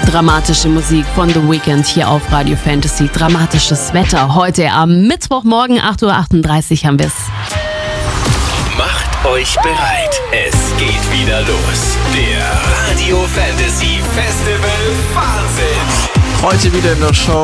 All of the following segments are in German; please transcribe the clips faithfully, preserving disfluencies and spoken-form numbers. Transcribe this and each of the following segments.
Dramatische Musik von The Weeknd hier auf Radio Fantasy. Dramatisches Wetter heute am Mittwochmorgen, acht Uhr achtunddreißig haben wir es. Macht euch bereit, es geht wieder los. Der Radio Fantasy Festival Wahnsinn. Heute wieder in der Show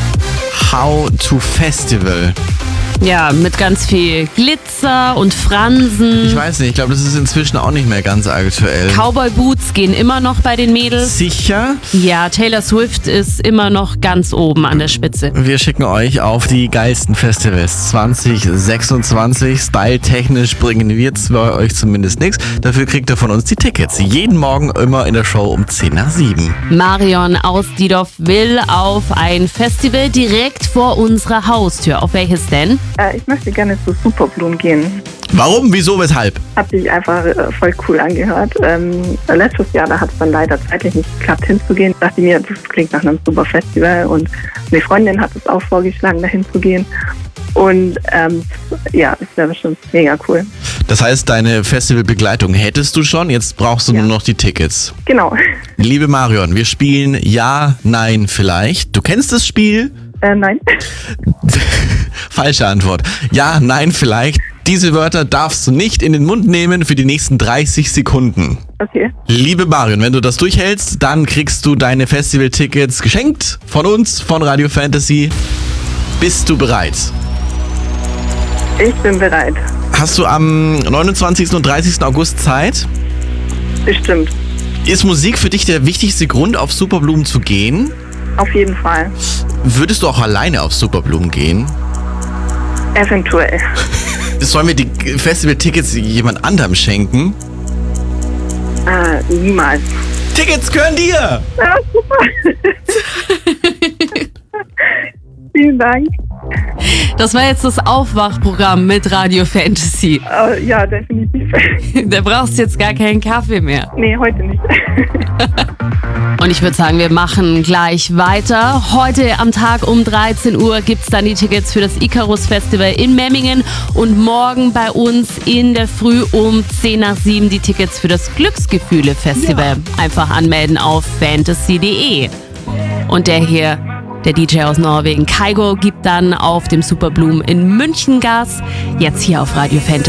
How to Festival. Ja, mit ganz viel Glitzer und Fransen. Ich weiß nicht, ich glaube, das ist inzwischen auch nicht mehr ganz aktuell. Cowboy-Boots gehen immer noch bei den Mädels. Sicher? Ja, Taylor Swift ist immer noch ganz oben an der Spitze. Wir schicken euch auf die geilsten Festivals zwanzig sechsundzwanzig. Style-technisch bringen wir zwar euch zumindest nichts, dafür kriegt ihr von uns die Tickets. Jeden Morgen immer in der Show um zehn nach sieben. Marion aus Diedorf will auf ein Festival direkt vor unserer Haustür. Auf welches denn? Äh, ich möchte gerne zu Superblumen gehen. Warum? Wieso? Weshalb? Hat sich einfach äh, voll cool angehört. Ähm, letztes Jahr, da hat es dann leider zeitlich nicht geklappt, hinzugehen. Ich dachte mir, das klingt nach einem super Festival. Und eine Freundin hat es auch vorgeschlagen, dahin zu gehen. Und ähm, ja, es wäre bestimmt mega cool. Das heißt, deine Festivalbegleitung hättest du schon, jetzt brauchst du Ja. nur noch die Tickets. Genau. Liebe Marion, wir spielen Ja, Nein, Vielleicht. Du kennst das Spiel? Äh, nein. Falsche Antwort. Ja, Nein, Vielleicht. Diese Wörter darfst du nicht in den Mund nehmen für die nächsten dreißig Sekunden. Okay. Liebe Marion, wenn du das durchhältst, dann kriegst du deine Festivaltickets geschenkt von uns, von Radio Fantasy. Bist du bereit? Ich bin bereit. Hast du am neunundzwanzigsten und dreißigsten August Zeit? Bestimmt. Ist Musik für dich der wichtigste Grund, auf Superblumen zu gehen? Auf jeden Fall. Würdest du auch alleine auf Superblumen gehen? Eventuell. Sollen wir die Festivaltickets jemand anderem schenken? Äh, niemals. Tickets gehören dir! Ja, super. Vielen Dank. Das war jetzt das Aufwachprogramm mit Radio Fantasy. Äh, ja, definitiv. Da brauchst du jetzt gar keinen Kaffee mehr. Nee, heute nicht. Und ich würde sagen, wir machen gleich weiter. Heute am Tag um dreizehn Uhr gibt es dann die Tickets für das Icarus Festival in Memmingen. Und morgen bei uns in der Früh um zehn nach sieben die Tickets für das Glücksgefühle Festival. Ja. Einfach anmelden auf fantasy punkt de. Und der hier, der D J aus Norwegen, Kygo, gibt dann auf dem Superblumen in München Gas. Jetzt hier auf Radio Fantasy.